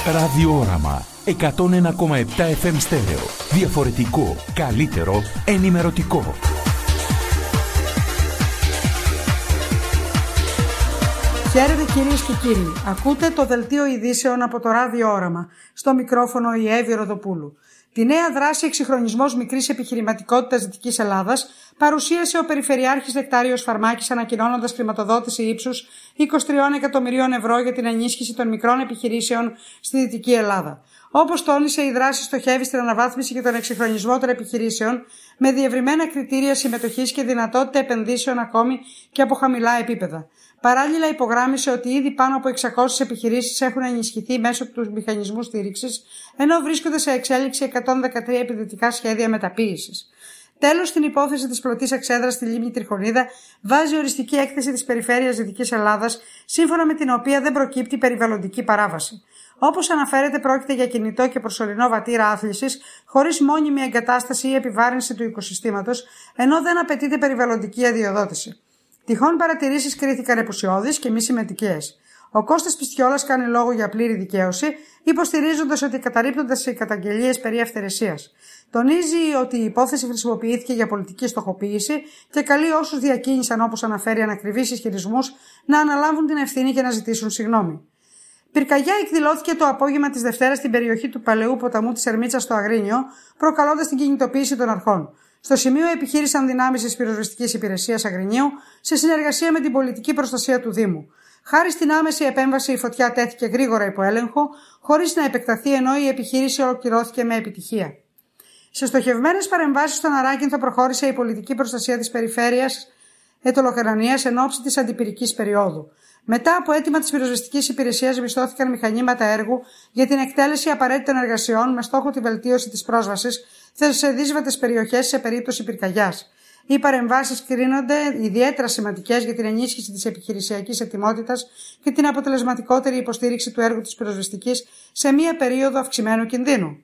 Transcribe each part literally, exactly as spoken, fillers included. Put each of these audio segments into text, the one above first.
Ραδιόραμα εκατόν ένα κόμμα επτά εφ εμ στέρεο. Διαφορετικό, καλύτερο, ενημερωτικό. Χαίρετε κυρίες και κύριοι. Ακούτε το δελτίο ειδήσεων από το Ραδιόραμα. Στο μικρόφωνο η Εύη Ροδοπούλου. Τη νέα δράση εξυγχρονισμός μικρής επιχειρηματικότητας Δυτικής Ελλάδας παρουσίασε ο Περιφερειάρχης Νεκτάριος Φαρμάκης, ανακοινώνοντας χρηματοδότηση ύψους είκοσι τρία εκατομμυρίων ευρώ για την ενίσχυση των μικρών επιχειρήσεων στη Δυτική Ελλάδα. Όπως τόνισε, η δράση στοχεύει στην αναβάθμιση και τον εξυγχρονισμό των επιχειρήσεων με διευρυμένα κριτήρια συμμετοχής και δυνατότητα επενδύσεων ακόμη και από χαμηλά επίπεδα. Παράλληλα, υπογράμμισε ότι ήδη πάνω από εξακόσιες επιχειρήσεις έχουν ενισχυθεί μέσω του μηχανισμού στήριξης, ενώ βρίσκονται σε εξέλιξη εκατόν δεκατρία επιδοτικά σχέδια μεταποίησης. Τέλος, στην υπόθεση της πλωτής εξέδρας στη λίμνη Τριχονίδα βάζει οριστική έκθεση της Περιφέρειας Δυτικής Ελλάδας, σύμφωνα με την οποία δεν προκύπτει περιβαλλοντική παράβαση. Όπως αναφέρεται, πρόκειται για κινητό και προσωρινό βατήρα άθλησης, χωρίς μόνιμη εγκατάσταση ή επιβάρυνση του οικοσυστήματος, ενώ δεν απαιτείται περιβαλλοντική αδειοδότηση. Τυχόν παρατηρήσεις κρίθηκαν επουσιώδεις και μη σημαντικές. Ο Κώστας Πιστιόλας κάνει λόγο για πλήρη δικαίωση, υποστηρίζοντας ότι καταρρίπτονται οι καταγγελίες περί αυθαιρεσίας. Τονίζει ότι η υπόθεση χρησιμοποιήθηκε για πολιτική στοχοποίηση και καλεί όσους διακίνησαν, όπως αναφέρει, ανακριβείς ισχυρισμούς, να αναλάβουν την ευθύνη και να ζητήσουν συγγνώμη. Πυρκαγιά εκδηλώθηκε το απόγευμα της Δευτέρας στην περιοχή του Παλαιού Ποταμού της Ερμίτσας στο Αγρίνιο, προκαλώντας την κινητοποίηση των αρχών. Στο σημείο επιχείρησαν δυνάμεις της Πυροσβεστικής Υπηρεσίας Αγρινίου σε συνεργασία με την πολιτική προστασία του Δήμου. Χάρη στην άμεση επέμβαση, η φωτιά τέθηκε γρήγορα υπό έλεγχο, χωρίς να επεκταθεί, ενώ η επιχείρηση ολοκληρώθηκε με επιτυχία. Σε στοχευμένες παρεμβάσεις στον Αράκινθο προχώρησε η πολιτική προστασία της περιφέρειας Αιτωλοκαρνανίας εν ώψη της αντιπυρικής περίοδου. Μετά από αίτημα της Πυροσβεστικής Υπηρεσίας, μισθώθηκαν μηχανήματα έργου για την εκτέλεση απαραίτητων εργασιών με στόχο τη βελτίωση της πρόσβασης σε δύσβατες περιοχές σε περίπτωση πυρκαγιάς. Οι παρεμβάσεις κρίνονται ιδιαίτερα σημαντικές για την ενίσχυση της επιχειρησιακής ετοιμότητας και την αποτελεσματικότερη υποστήριξη του έργου της πυροσβεστικής σε μία περίοδο αυξημένου κινδύνου.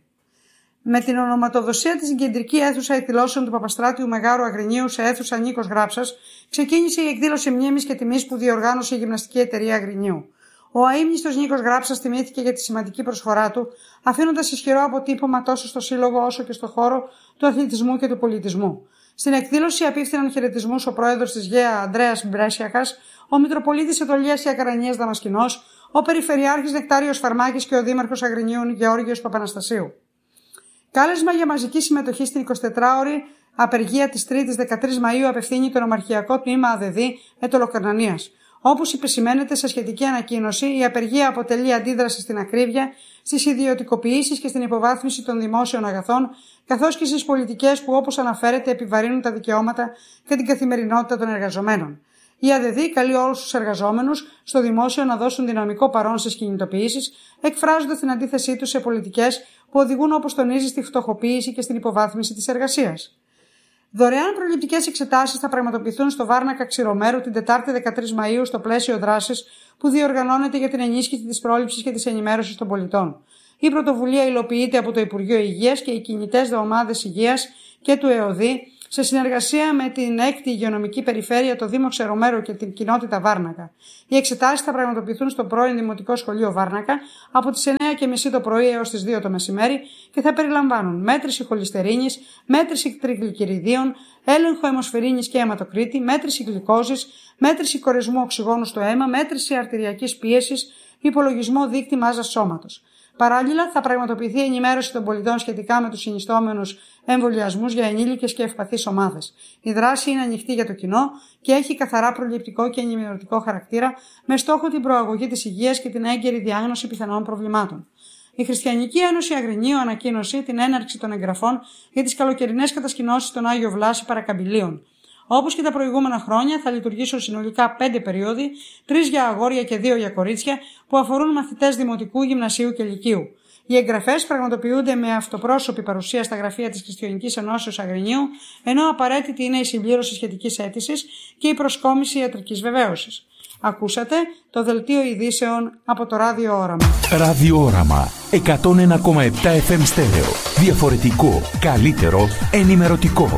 Με την ονοματοδοσία της κεντρική αίθουσα εκδηλώσεων του Παπαστράτιου Μεγάρου Αγρινίου σε αίθουσα Νίκος Γράψας, ξεκίνησε η εκδήλωση μνήμης και τιμής που διοργάνωσε η Γυμναστική Εταιρεία Αγρινίου. Ο αείμνηστος Νίκος Γράψας τιμήθηκε για τη σημαντική προσφορά του, αφήνοντας ισχυρό αποτύπωμα τόσο στο σύλλογο όσο και στο χώρο του αθλητισμού και του πολιτισμού. Στην εκδήλωση απίφθηναν χαιρετισμούς ο πρόεδρος της ΓΕΑ Ανδρέας Μπρέσιακας, ο Μητροπολίτης Ετωλίας Ιακαρανίας Δαμασκηνός, ο Περιφερειάρχης Νεκτάριος Φαρμάκης και ο Δήμαρχος Αγρινίων Γεώργιος Παπαναστασίου. Κάλεσμα για μαζική συμμετοχή στην εικοσιτετράωρη απεργία της Τρίτης δεκατρείς Μαΐου απευθύνει το Νομαρχιακό Τμήμα ΑΔΔ Αιτωλοκαρνανίας. Όπως υπεσημαίνεται σε σχετική ανακοίνωση, η απεργία αποτελεί αντίδραση στην ακρίβεια, στις ιδιωτικοποιήσεις και στην υποβάθμιση των δημόσιων αγαθών, καθώς και στις πολιτικές που, όπως αναφέρεται, επιβαρύνουν τα δικαιώματα και την καθημερινότητα των εργαζομένων. Η ΑΔΔ καλεί όλους τους εργαζόμενους στο δημόσιο να δώσουν δυναμικό παρόν στις κινητοποιήσεις, εκφράζοντας την αντίθεσή τους σε πολιτικές που οδηγούν, όπως τονίζει, στη φτωχοποίηση και στην υποβάθμιση της εργασίας. Δωρεάν προληπτικές εξετάσεις θα πραγματοποιηθούν στο Βάρνακα Ξηρομέρου την Τετάρτη δεκατρείς Μαΐου στο πλαίσιο δράσης που διοργανώνεται για την ενίσχυση της πρόληψης και της ενημέρωσης των πολιτών. Η πρωτοβουλία υλοποιείται από το Υπουργείο Υγείας και οι κινητές ομάδες υγείας και του ΕΟΔΗ σε συνεργασία με την έκτη Υγειονομική Περιφέρεια, το Δήμο Ξηρομέρου και την κοινότητα Βάρνακα. Οι εξετάσεις θα πραγματοποιηθούν στο πρώην Δημοτικό Σχολείο Βάρνακα από τις εννιά και μισή το πρωί έως τις δύο το μεσημέρι και θα περιλαμβάνουν μέτρηση χολυστερίνης, μέτρηση τριγλυκυριδίων, έλεγχο αιμοσφαιρίνης και αιματοκρίτη, μέτρηση γλυκόζης, μέτρηση κορεσμού οξυγόνου στο αίμα, μέτρηση αρτηριακής πίεσης, υπολογισμό δείκτη μάζας σώματος. Παράλληλα, θα πραγματοποιηθεί ενημέρωση των πολιτών σχετικά με τους συνιστόμενους εμβολιασμούς για ενήλικες και ευπαθείς ομάδες. Η δράση είναι ανοιχτή για το κοινό και έχει καθαρά προληπτικό και ενημερωτικό χαρακτήρα, με στόχο την προαγωγή της υγείας και την έγκαιρη διάγνωση πιθανών προβλημάτων. Η Χριστιανική Ένωση Αγρινίου ανακοίνωσε την έναρξη των εγγραφών για τις καλοκαιρινές κατασκηνώσεις στον Άγιο Βλάση Παρακαμπηλίων. Όπως και τα προηγούμενα χρόνια, θα λειτουργήσουν συνολικά πέντε περίοδοι, τρεις για αγόρια και δύο για κορίτσια, που αφορούν μαθητές δημοτικού, γυμνασίου και λυκείου. Οι εγγραφές πραγματοποιούνται με αυτοπρόσωπη παρουσία στα γραφεία της Χριστιανικής Ενώσεως Αγρινίου, ενώ απαραίτητη είναι η συμπλήρωση σχετικής αίτησης και η προσκόμιση ιατρικής βεβαίωσης. Ακούσατε το δελτίο ειδήσεων από το Ραδιόραμα. Ραδιόραμα εκατόν ένα κόμμα επτά εφ εμ στέρεο. Διαφορετικό, καλύτερο, ενημερωτικό.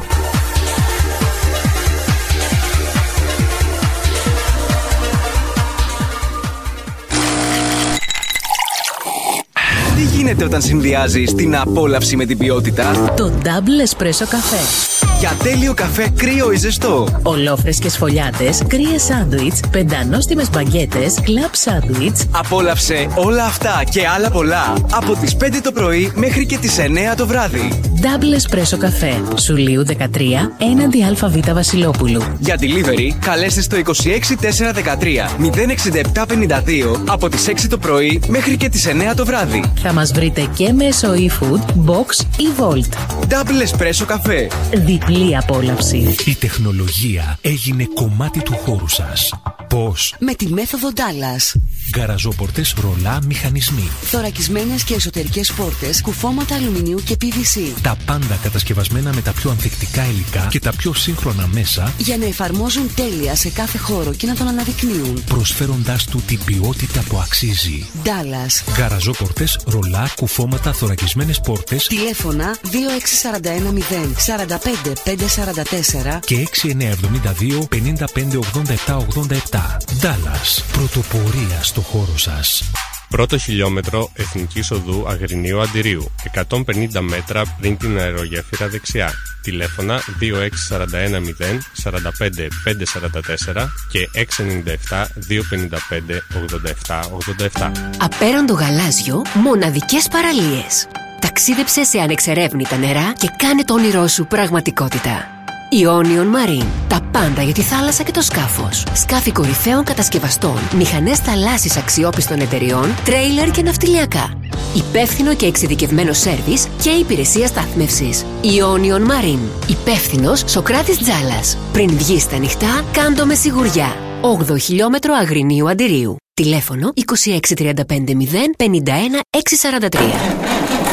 γίνεται όταν συνδυάζεις την απόλαυση με την ποιότητα? Το Double Espresso καφέ. Για τέλειο καφέ κρύο ή ζεστό. Ολόφρεσκες φωλιάτες, κρύες σάντουιτς, πεντανόστιμες μπαγκέτες, κλαμπ σάντουιτς. Απόλαυσε όλα αυτά και άλλα πολλά από τις πέντε το πρωί μέχρι και τις εννέα το βράδυ. Double Espresso καφέ. Σουλίου δεκατρία, έναντι ΑΒ Βασιλόπουλου. Για delivery, καλέστε στο είκοσι έξι τετρακόσια δεκατρία μηδέν εξήντα επτά πενήντα δύο από τις έξι το πρωί μέχρι και τις εννέα το βράδυ. Θα μας βρείτε και μέσω eFood, Box ή Volt. Double Espresso καφέ. Διπλή απόλαυση. Η τεχνολογία έγινε κομμάτι του χώρου σας. Πώς? Με τη μέθοδο Dallas. Γκαραζόπορτες, ρολά, μηχανισμοί. Θωρακισμένες και εσωτερικές πόρτες, κουφώματα αλουμινίου και πι βι σι. Τα πάντα κατασκευασμένα με τα πιο ανθεκτικά υλικά και τα πιο σύγχρονα μέσα για να εφαρμόζουν τέλεια σε κάθε χώρο και να τον αναδεικνύουν, προσφέροντάς του την ποιότητα που αξίζει. Dallas. Γκαραζόπορτες, ρολά, κουφώματα, θωρακισμένες πόρτες. Τηλέφωνα δύο έξι τέσσερα ένα μηδέν τέσσερα πέντε πέντε τέσσερα τέσσερα και έξι εννιά εβδομήντα δύο πενήντα πέντε ογδόντα επτά ογδόντα επτά. Dallas. Πρωτοπορία στο χώρο σας. Πρώτο χιλιόμετρο Εθνικής Οδού Αγρινίου Αντιρίου, εκατόν πενήντα μέτρα πριν την αερογέφυρα δεξιά. Τηλέφωνα δύο έξι τέσσερα ένα μηδέν τέσσερα πέντε πέντε τέσσερα τέσσερα και έξι εννιά επτά δύο πέντε πέντε ογδόντα επτά ογδόντα επτά. Απέραντο γαλάζιο, μοναδικές παραλίες. Ταξίδεψε σε ανεξερεύνητα νερά και κάνε το όνειρό σου πραγματικότητα. Ionian Marine. Τα πάντα για τη θάλασσα και το σκάφος. Σκάφη κορυφαίων κατασκευαστών, μηχανές θαλάσσης αξιόπιστων εταιριών, τρέιλερ και ναυτιλιακά. Υπεύθυνο και εξειδικευμένο σέρβις και υπηρεσία στάθμευσης. Ionian Marine. Υπεύθυνος Σοκράτης Τζάλας. Πριν βγεις στα νυχτά, κάντο με σιγουριά. όγδοο χιλιόμετρο Αγρινίου Αντιρίου. Τηλέφωνο είκοσι έξι τριάντα πέντε μηδέν πενήντα ένα έξι σαράντα τρία.